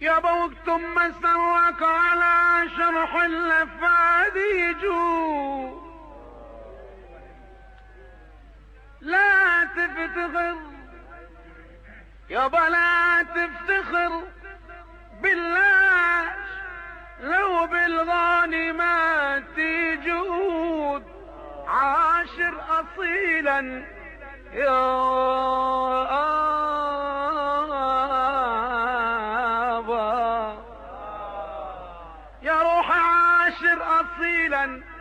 يابا وقت ما سواك على شرح اللفاديجو لا تفتخر يابا لا تفتخر بالله لو بالغاني ما تجود عاشر اصيلا يا يا روح عاشر اصيلا